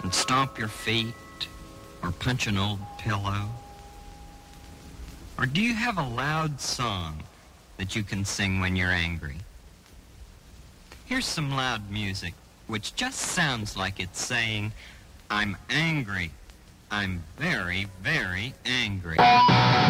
and stomp your feet or punch an old pillow? Or do you have a loud song that you can sing when you're angry? Here's some loud music which just sounds like it's saying, I'm angry. I'm very, very angry.